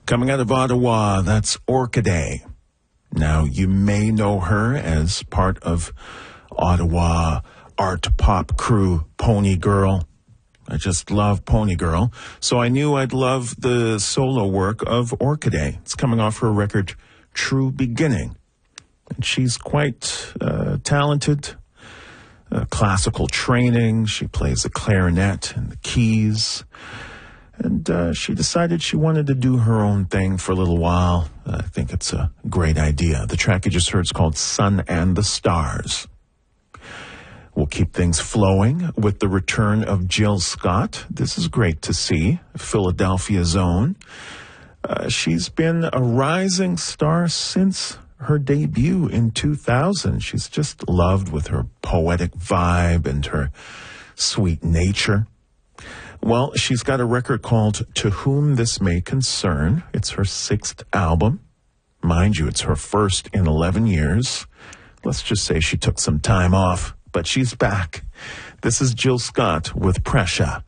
Coming out of Ottawa, that's Orchidea. Now, you may know her as part of Ottawa art pop crew Pony Girl. I just love Pony Girl, so I knew I'd love the solo work of Orchidea. It's coming off her record, True Beginning. And she's quite talented, classical training. She plays the clarinet and the keys. And she decided she wanted to do her own thing for a little while. I think it's a great idea. The track you just heard is called Sun and the Stars. We'll keep things flowing with the return of Jill Scott. This is great to see. Philadelphia's own. She's been a rising star since her debut in 2000. She's just loved with her poetic vibe and her sweet nature. Well, she's got a record called To Whom This May Concern. It's her 6th album. Mind you, it's her first in 11 years. Let's just say she took some time off, but she's back. This is Jill Scott with Pressure.